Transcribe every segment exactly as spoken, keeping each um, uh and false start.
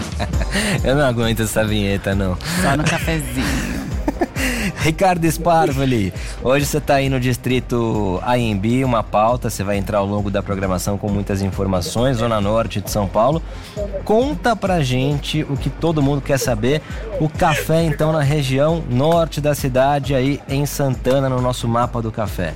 Eu não aguento essa vinheta, não. Só no cafezinho. Ricardo Sparvoli, hoje você está aí no distrito A M B, uma pauta, você vai entrar ao longo da programação com muitas informações, Zona Norte de São Paulo. Conta pra gente o que todo mundo quer saber, o café então na região norte da cidade, aí em Santana, no nosso mapa do café.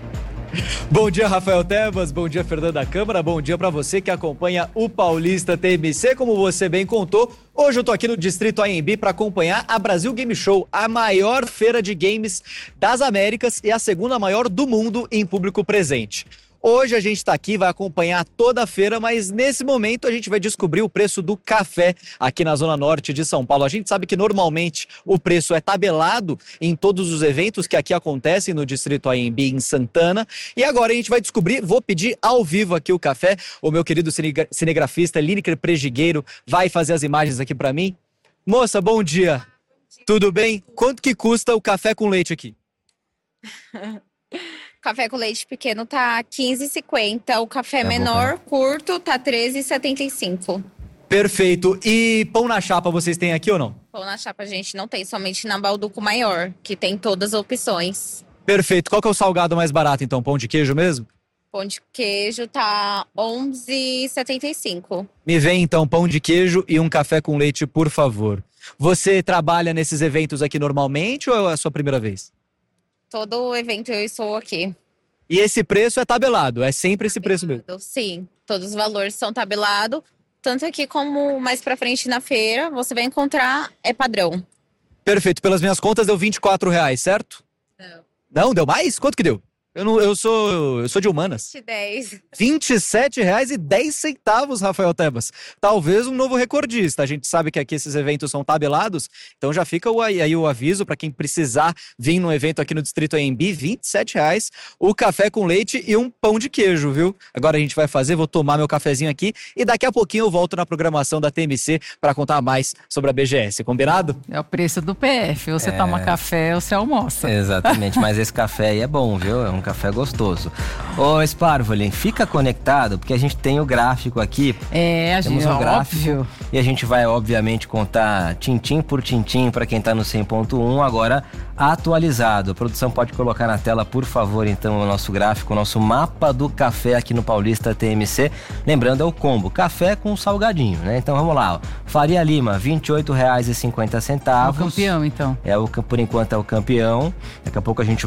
Bom dia, Rafael Tebas, bom dia, Fernanda Câmara, bom dia para você que acompanha o Paulista T M C. Como você bem contou, hoje eu tô aqui no Distrito A M B para acompanhar a Brasil Game Show, a maior feira de games das Américas e a segunda maior do mundo em público presente. Hoje a gente está aqui, vai acompanhar toda a feira, mas nesse momento a gente vai descobrir o preço do café aqui na Zona Norte de São Paulo. A gente sabe que normalmente o preço é tabelado em todos os eventos que aqui acontecem no Distrito A M B em Santana. E agora a gente vai descobrir, vou pedir ao vivo aqui o café. O meu querido cinegrafista Lineker Prejigueiro vai fazer as imagens aqui para mim. Moça, bom dia. Tudo bem? Quanto que custa o café com leite aqui? Café com leite pequeno tá quinze reais e cinquenta centavos, o café É menor, bom, curto, tá treze reais e setenta e cinco centavos. Perfeito. E pão na chapa vocês têm aqui ou não? Pão na chapa a gente não tem, somente na Balduco Maior, que tem todas as opções. Perfeito. Qual que é o salgado mais barato então? Pão de queijo mesmo? Pão de queijo tá onze reais e setenta e cinco centavos. Me vem então pão de queijo e um café com leite, por favor. Você trabalha nesses eventos aqui normalmente ou é a sua primeira vez? Todo evento eu estou aqui. E esse preço é tabelado? É sempre esse preço mesmo? Sim, todos os valores são tabelados. Tanto aqui como mais pra frente na feira, você vai encontrar, é padrão. Perfeito. Pelas minhas contas deu vinte e quatro reais, certo? Não. Não? Deu mais? Quanto que deu? Eu, não, eu, sou, eu sou de humanas. dez. vinte e sete reais e dez centavos, Rafael Tebas. Talvez um novo recordista. A gente sabe que aqui esses eventos são tabelados, então já fica o, aí o aviso para quem precisar vir num evento aqui no Distrito A M B, vinte e sete reais, o café com leite e um pão de queijo, viu? Agora a gente vai fazer, vou tomar meu cafezinho aqui e daqui a pouquinho eu volto na programação da T M C para contar mais sobre a B G S, combinado? É o preço do P F, ou você É. toma café ou você almoça. Exatamente, mas esse café aí é bom, viu? É um café gostoso. Ô, Sparvoli, fica conectado, porque a gente tem o gráfico aqui. É, a Temos gente, um gráfico óbvio. e a gente vai, obviamente, contar tintim por tintim para quem tá no cem ponto um, agora atualizado. A produção pode colocar na tela, por favor, então, o nosso gráfico, o nosso mapa do café aqui no Paulista T M C. Lembrando, é o combo, café com salgadinho, né? Então vamos lá, ó. Faria Lima, vinte e oito reais e cinquenta É o centavos. campeão, então. É o, por enquanto é o campeão. Daqui a pouco a gente